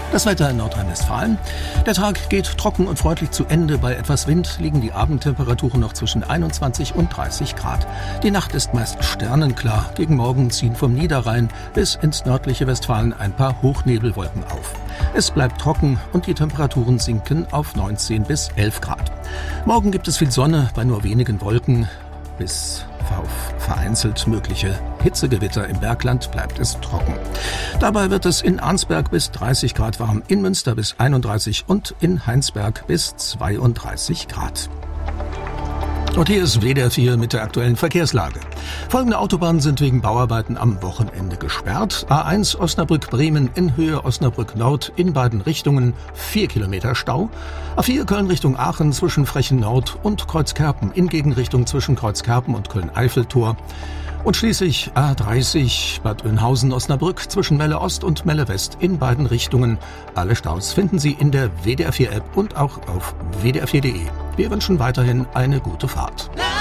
Das Wetter in Nordrhein-Westfalen. Der Tag geht trocken und freundlich zu Ende. Bei etwas Wind liegen die Abendtemperaturen noch zwischen 21 und 30 Grad. Die Nacht ist meist sternenklar. Gegen Morgen ziehen vom Niederrhein bis ins nördliche Westfalen ein paar Hochnebelwolken auf. Es bleibt trocken und die Temperaturen sinken auf 19 bis 11 Grad. Morgen gibt es viel Sonne bei nur wenigen Wolken. Bis auf vereinzelt mögliche Hitzegewitter im Bergland bleibt es trocken. Dabei wird es in Arnsberg bis 30 Grad warm, in Münster bis 31 und in Heinsberg bis 32 Grad. Und hier ist WDR 4 mit der aktuellen Verkehrslage. Folgende Autobahnen sind wegen Bauarbeiten am Wochenende gesperrt. A1 Osnabrück-Bremen in Höhe Osnabrück-Nord in beiden Richtungen 4 Kilometer Stau. A4 Köln Richtung Aachen zwischen Frechen Nord und Kreuzkerpen in Gegenrichtung zwischen Kreuzkerpen und Köln-Eiffeltor. Und schließlich A30 Bad Oeynhausen-Osnabrück zwischen Melle Ost und Melle West in beiden Richtungen. Alle Staus finden Sie in der WDR 4 App und auch auf wdr4.de. Wir wünschen weiterhin eine gute Fahrt.